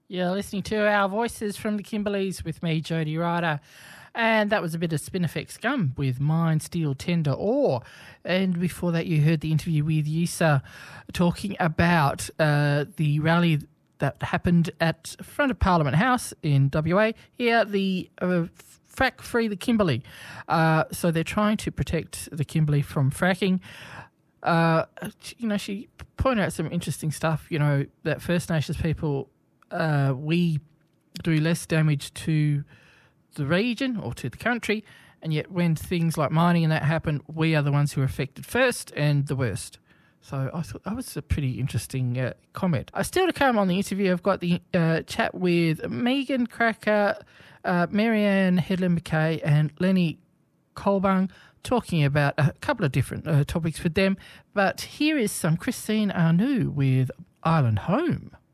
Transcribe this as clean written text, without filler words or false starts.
You're listening to Our Voices from the Kimberleys with me, Jody Ryder. And that was a bit of Spinifex Gum with Mine Steel Tender Ore. And before that, you heard the interview with Yisa talking about the rally that happened at front of Parliament House in WA. Here, the Frack Free the Kimberley. So they're trying to protect the Kimberley from fracking. She pointed out some interesting stuff, that First Nations people, we do less damage to the region or to the country, and yet when things like mining and that happen, we are the ones who are affected first and the worst. So I thought that was a pretty interesting comment. Still to come on the interview, I've got the chat with Megan Cracker, Marianne Headland-McKay and Lenny Colbung, talking about a couple of different topics for them. But here is some Christine Arnoux with Island Home.